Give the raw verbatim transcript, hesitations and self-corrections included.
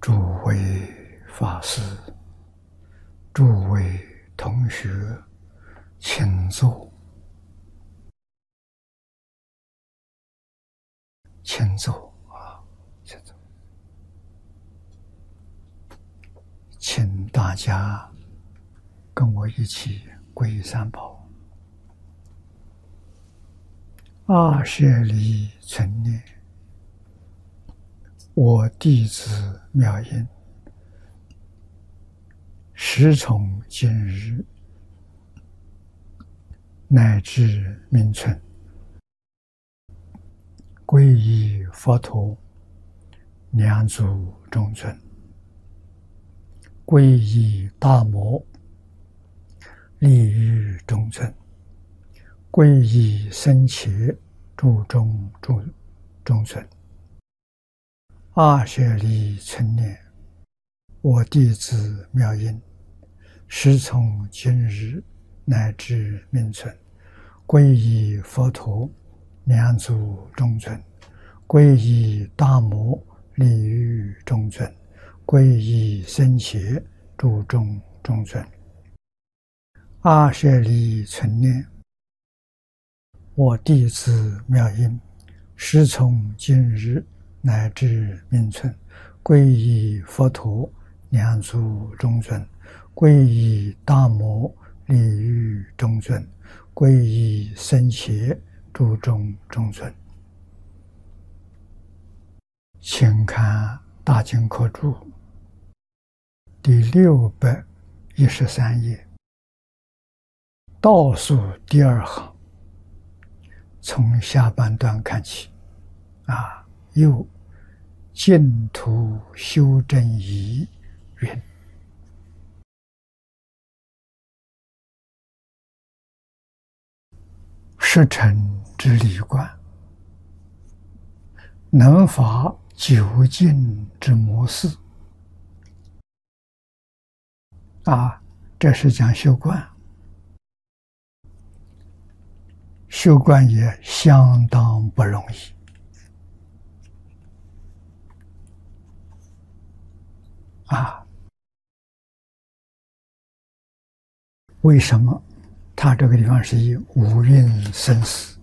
诸位法师、诸位同学，请坐，请坐啊，请坐，请大家跟我一起皈依三宝。二舍离存念，我弟子妙音，时从今日乃至命存，皈依佛陀，两足中尊；皈依大摩，利欲中尊；皈依僧伽，注中中中尊。二舍离存念，我弟子妙音，时从今日乃至命存，皈依佛陀，两足中尊；皈依大摩，利欲中尊；皈依僧伽，注中中尊。二舍离存念，我弟子妙音，时从今日乃至命存，皈依佛陀，两足中尊；皈依大摩，利欲中尊；皈依僧伽，注中中尊。请看大经科注第六百一十三页，倒数第二行，从下半段看起啊，又净土修正仪云：十乘之理观，能发究竟之模式啊，这是讲修观。修观也相当不容易啊！为什么他这个地方是以五蕴生死